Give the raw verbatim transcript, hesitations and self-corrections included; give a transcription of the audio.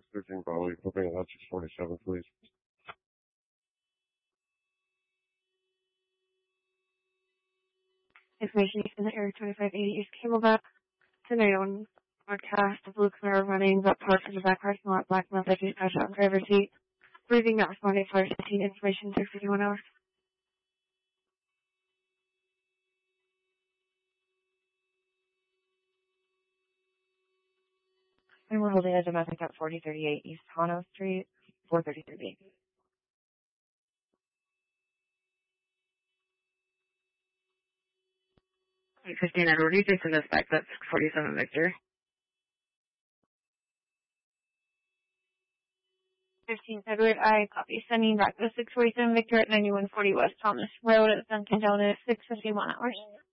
thirteen Bravo, hoping about six forty-seven, please. Information in the Area twenty-five eighty East Camelback. Tonight on broadcast, the Blue Camaro running, but parked in the back parking lot, black male deputy patch out driver's seat. Breathing, not responding, fire fifteen, information six fifty-one hours. And we're holding a domestic at forty thirty-eight East Hano Street, four thirty-three B. eight fifteen Edward, you can send us back, that's six forty-seven Victor. fifteen Edward, I copy. Sending back the six forty-seven Victor at ninety-one forty West Thomas Road at Dunkin' Donuts, six fifty-one hours.